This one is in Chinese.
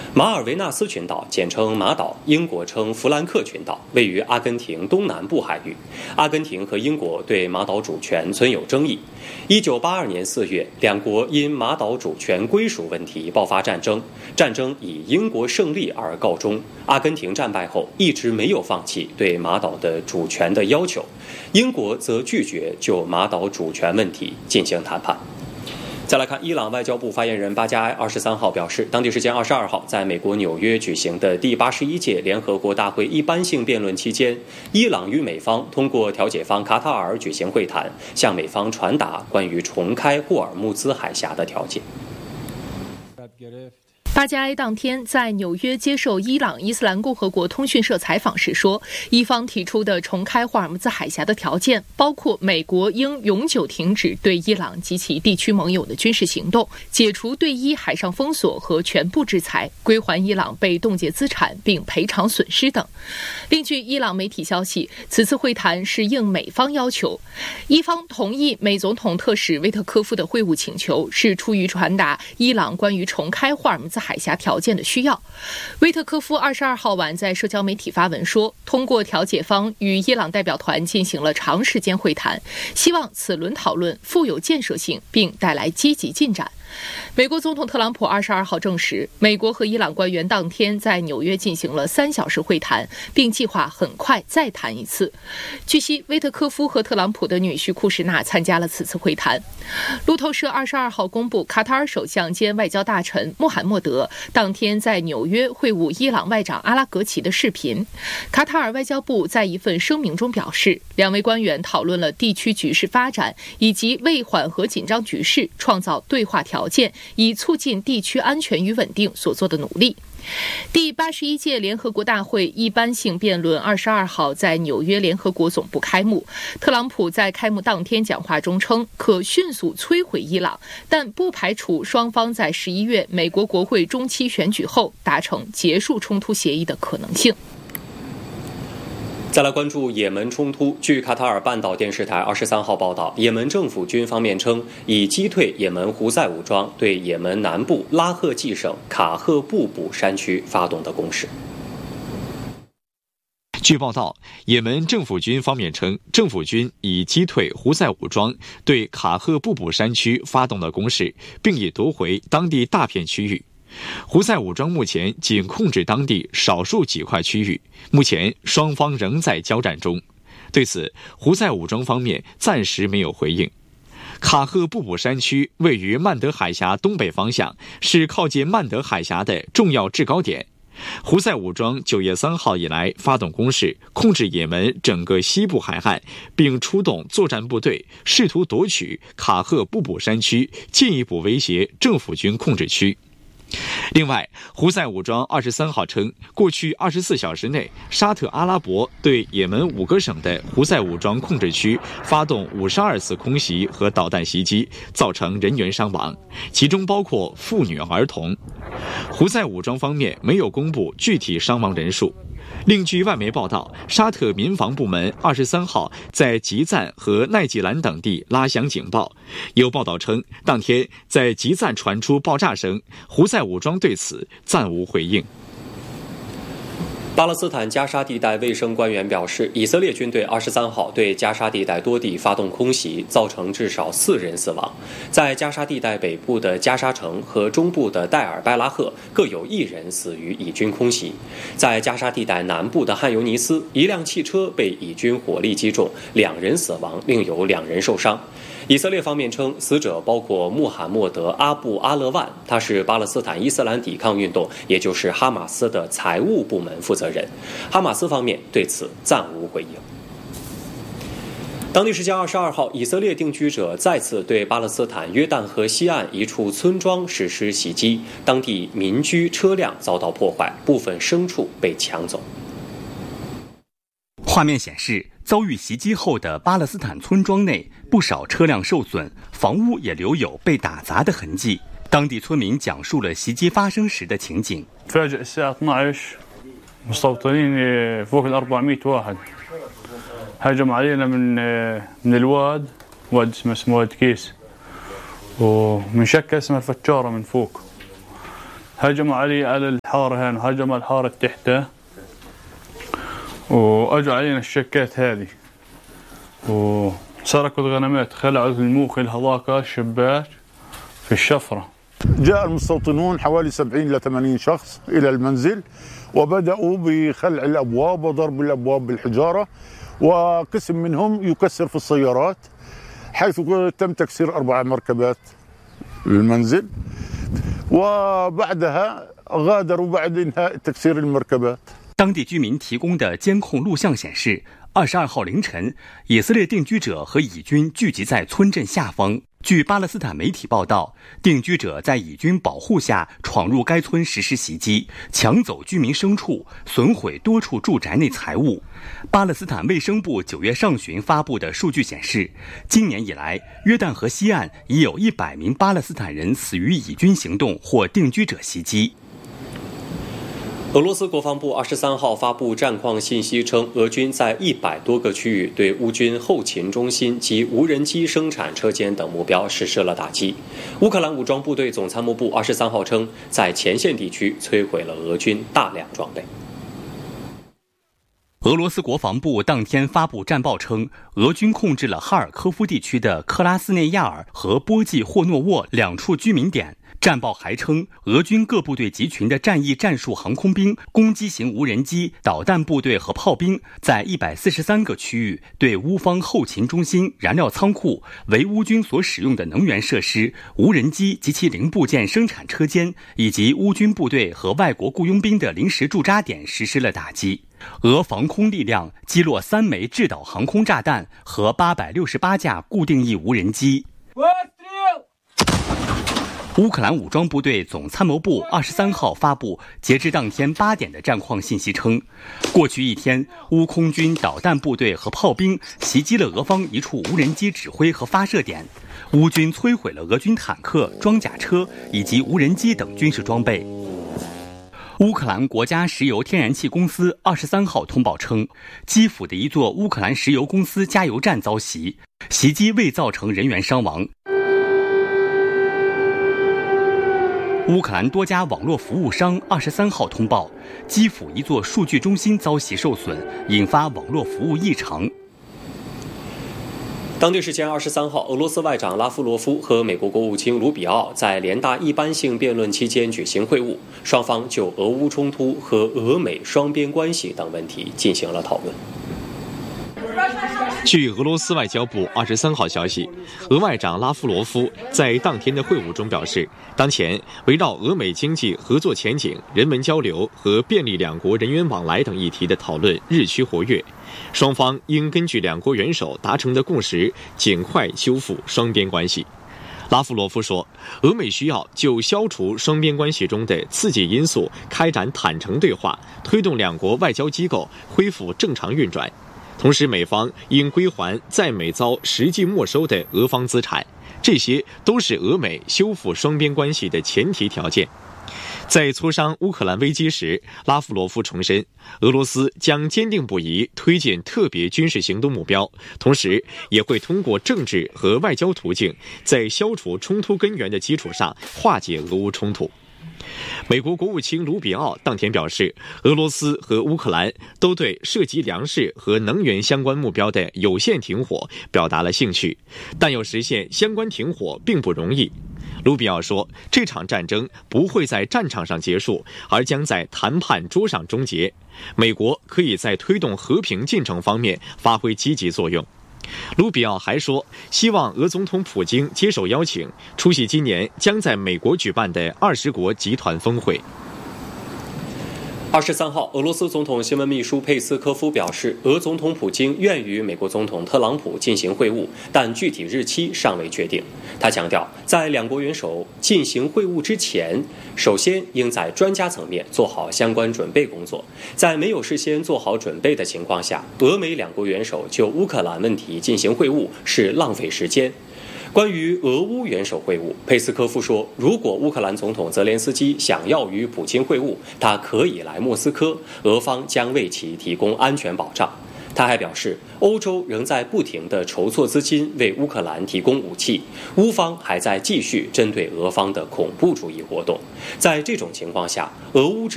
马尔维纳斯群岛简称马岛，英国称弗兰克群岛，位于阿根廷东南部海域。阿根廷和英国对马岛主权存有争议。1982年4月，两国因马岛主权归属问题爆发战争，战争以英国胜利而告终。阿根廷战败后一直没有放弃对马岛的主权的要求，英国则拒绝就马岛主权问题进行谈判。再来看伊朗外交部发言人巴加埃23号表示，当地时间22号，在美国纽约举行的第81届联合国大会一般性辩论期间，伊朗与美方通过调解方卡塔尔举行会谈，向美方传达关于重开霍尔木兹海峡的条件。 巴加埃当天在纽约接受伊朗伊斯兰共和国通讯社采访时说，伊方提出的重开霍尔木兹海峡的条件包括美国应永久停止对伊朗及其地区盟友的军事行动，解除对伊海上封锁和全部制裁，归还伊朗被冻结资产并赔偿损失等。另据伊朗媒体消息，此次会谈是应美方要求，伊方同意美总统特使威特科夫的会晤请求，是出于传达伊朗关于重开霍尔木兹海峡条件的需要。威特科夫22号晚在社交媒体发文说，通过调解方与伊朗代表团进行了长时间会谈，希望此轮讨论富有建设性并带来积极进展。美国总统特朗普22号证实，美国和伊朗官员当天在纽约进行了3小时会谈，并计划很快再谈一次。据悉，威特科夫和特朗普的女婿库什纳参加了此次会谈。路透社22号公布，卡塔尔首相兼外交大臣穆罕默德当天在纽约会晤伊朗外长阿拉格齐的视频。卡塔尔外交部在一份声明中表示，两位官员讨论了地区局势发展以及为缓和紧张局势创造对话条件，以促进地区安全与稳定所做的努力。第81届联合国大会一般性辩论22号在纽约联合国总部开幕。特朗普在开幕当天讲话中称，可迅速摧毁伊朗，但不排除双方在11月美国国会中期选举后达成结束冲突协议的可能性。 再来关注也门冲突。据卡塔尔半岛电视台23号报道，也门政府军方面称，已击退也门胡塞武装对也门南部拉赫季省卡赫布卜山区发动的攻势。 据报道，也门政府军方面称，政府军已击退胡塞武装对卡赫布卜山区发动的攻势，并已夺回当地大片区域。胡塞武装目前仅控制当地少数几块区域，目前双方仍在交战中。对此，胡塞武装方面暂时没有回应。卡赫布卜山区位于曼德海峡东北方向，是靠近曼德海峡的重要制高点。胡塞武装9月3号以来发动攻势，控制也门整个西部海岸，并出动作战部队，试图夺取卡赫布卜山区，进一步威胁政府军控制区。另外，胡塞武装23号称，过去24小时内，沙特阿拉伯对也门5个省的胡塞武装控制区发动52次空袭和导弹袭击，造成人员伤亡，其中包括妇女儿童。胡塞武装方面没有公布具体伤亡人数。另据外媒报道，沙特民防部门23号在吉赞和奈吉兰等地拉响警报。有报道称，当天在吉赞传出爆炸声，胡塞武装对此暂无回应。 巴勒斯坦加沙地带卫生官员表示，以色列军队23号对加沙地带多地发动空袭，造成至少4人死亡。在加沙地带北部的加沙城和中部的戴尔拜拉赫各有1人死于以军空袭。在加沙地带南部的汉尤尼斯，一辆汽车被以军火力击中，2人死亡，另有2人受伤。以色列方面称，死者包括穆罕默德·阿布阿勒万，他是巴勒斯坦伊斯兰抵抗运动，也就是哈马斯的财务部门负责人。哈马斯方面对此暂无回应。当地时间22号，以色列定居者再次对巴勒斯坦约旦河西岸一处村庄实施袭击，当地民居车辆遭到破坏，部分牲畜被抢走。 画面显示，遭遇袭击后的巴勒斯坦村庄内，不少车辆受损，房屋也留有被打砸的痕迹。当地村民讲述了袭击发生时的情景。 مستوطنين فوق 400 واحد هجم علينا من الواد اسمه واد كيس ومن شقة اسمها الفجارة من فوق هجموا علي على الحارة هنا هجموا الحارة تحته وأجوا علينا الشكات هذه وسرقوا الغنمات خلعوا الموخل هذاك الشباك في الشفرة. جاء المستوطنون حوالي 70 إلى 80 شخص إلى المنزل وبدأوا بخلع الأبواب وضرب الأبواب بالحجارة وقسم منهم يكسر في السيارات حيث تم تكسير 4 مركبات للمنزل وبعدها غادروا بعد انهاء تكسير المركبات。 当地居民提供的监控录像显示，22号凌晨，以色列定居者和以军聚集在村镇下方。据巴勒斯坦媒体报道，定居者在以军保护下闯入该村实施袭击，抢走居民牲畜，损毁多处住宅内财物。巴勒斯坦卫生部9月上旬发布的数据显示，今年以来，约旦河西岸已有100名巴勒斯坦人死于以军行动或定居者袭击。 俄罗斯国防部23号发布战况信息称，俄军在100多个区域对乌军后勤中心及无人机生产车间等目标实施了打击。乌克兰武装部队总参谋部23号称，在前线地区摧毁了俄军大量装备。 俄罗斯国防部当天发布战报称，俄军控制了哈尔科夫地区的克拉斯内亚尔和波季霍诺沃2处居民点。战报还称，俄军各部队集群的战役战术航空兵、攻击型无人机、导弹部队和炮兵在143个区域对乌方后勤中心、燃料仓库、为乌军所使用的能源设施、无人机及其零部件生产车间以及乌军部队和外国雇佣兵的临时驻扎点实施了打击。俄防空力量击落3枚制导航空炸弹和868架固定翼无人机。乌克兰武装部队总参谋部23号发布截至当天8点的战况信息称，过去一天，乌空军导弹部队和炮兵袭击了俄方一处无人机指挥和发射点，乌军摧毁了俄军坦克、装甲车以及无人机等军事装备。乌克兰国家石油天然气公司23号通报称，基辅的一座乌克兰石油公司加油站遭袭，袭击未造成人员伤亡。乌克兰多家网络服务商23号通报，基辅一座数据中心遭袭受损，引发网络服务异常。 当地时间23号，俄罗斯外长拉夫罗夫和美国国务卿卢比奥在联大一般性辩论期间举行会晤，双方就俄乌冲突和俄美双边关系等问题进行了讨论。 据俄罗斯外交部23号消息，俄外长拉夫罗夫在当天的会晤中表示，当前围绕俄美经济合作前景、人文交流和便利两国人员往来等议题的讨论日趋活跃，双方应根据两国元首达成的共识，尽快修复双边关系。拉夫罗夫说，俄美需要就消除双边关系中的刺激因素开展坦诚对话，推动两国外交机构恢复正常运转。同时，美方应归还在美遭实际没收的俄方资产，这些都是俄美修复双边关系的前提条件。在磋商乌克兰危机时，拉夫罗夫重申，俄罗斯将坚定不移推进特别军事行动目标，同时也会通过政治和外交途径，在消除冲突根源的基础上化解俄乌冲突。美国国务卿卢比奥当天表示，俄罗斯和乌克兰都对涉及粮食和能源相关目标的有限停火表达了兴趣，但要实现相关停火并不容易。卢比奥说，这场战争不会在战场上结束，而将在谈判桌上终结。美国可以在推动和平进程方面发挥积极作用。卢比奥还说，希望俄总统普京接受邀请，出席今年将在美国举办的20国集团峰会。 23号，俄罗斯总统新闻秘书佩斯科夫表示，俄总统普京愿与美国总统特朗普进行会晤，但具体日期尚未确定。他强调，在两国元首进行会晤之前，首先应在专家层面做好相关准备工作。在没有事先做好准备的情况下，俄美两国元首就乌克兰问题进行会晤是浪费时间。关于俄乌元首会晤，佩斯科夫说，如果乌克兰总统泽连斯基想要与普京会晤，他可以来莫斯科，俄方将为其提供安全保障。 他还表示，欧洲仍在不停地筹措资金为乌克兰提供武器，乌方还在继续针对俄方的恐怖主义活动。在这种情况下，俄乌之